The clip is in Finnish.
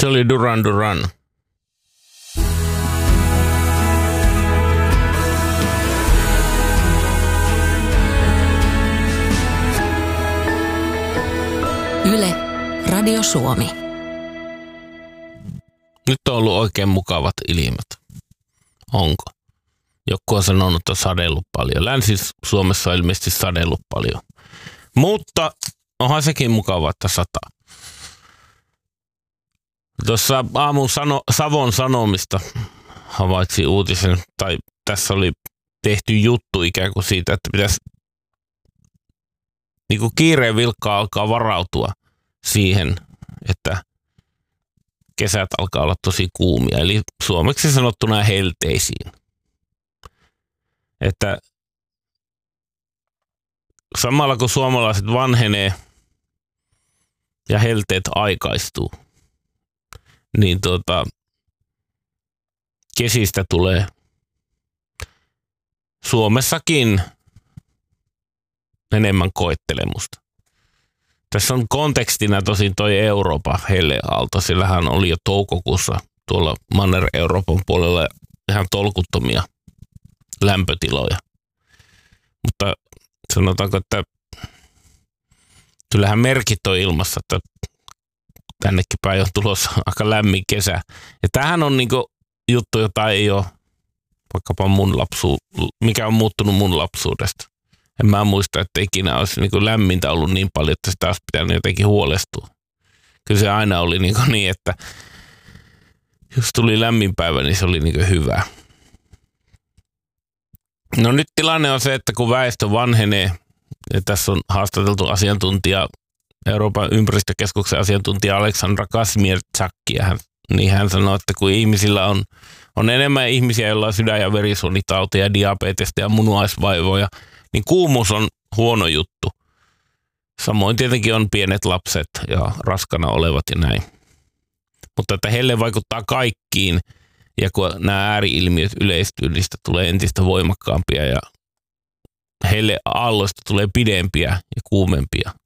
Se oli Duran Duran. Yle, Radio Suomi. Nyt on ollut oikein mukavat ilmat. Onko? Joku on sanonut, että on sadellut paljon. Länsi-Suomessa on ilmeisesti sadellut paljon. Mutta onhan sekin mukava, että sataa. Tuossa aamun Savon Sanomista havaitsin uutisen, tai tässä oli tehty juttu ikään kuin siitä, että pitäisi niin kuin kiireen vilkkaa alkaa varautua siihen, että kesät alkaa olla tosi kuumia. Eli suomeksi sanottuna helteisiin. Että samalla kun suomalaiset vanhenee ja helteet aikaistuu, niin kesistä tulee Suomessakin enemmän koettelemusta. Tässä on kontekstina tosin toi Euroopan helleaalto. Sillähän oli jo toukokuussa tuolla Manner-Euroopan puolella ihan tolkuttomia lämpötiloja. Mutta sanotaanko, että kyllähän merkit on ilmassa, että tännekin päin on tulossa aika lämmin kesä. Ja tämähän on niinku juttu, jota ei ole vaikkapa mikä on muuttunut mun lapsuudesta. En mä muista, että ikinä olisi niinku lämmintä ollut niin paljon, että sitä olisi pitänyt jotenkin huolestua. Kyllä se aina oli niin, että jos tuli lämmin päivä, niin se oli niinku hyvä. No nyt tilanne on se, että kun väestö vanhenee, ja tässä on haastateltu asiantuntija, Euroopan ympäristökeskuksen asiantuntija Aleksandra Kazmierczak, niin hän sanoo, että kun ihmisillä on enemmän ihmisiä, joilla on sydän- ja verisuonitauteja, diabetesta ja munuaisvaivoja, niin kuumuus on huono juttu. Samoin tietenkin on pienet lapset ja raskana olevat ja näin. Mutta että helle vaikuttaa kaikkiin, ja kun nämä ääri-ilmiöt yleistyy, niistä tulee entistä voimakkaampia ja helle aalloista tulee pidempiä ja kuumempia.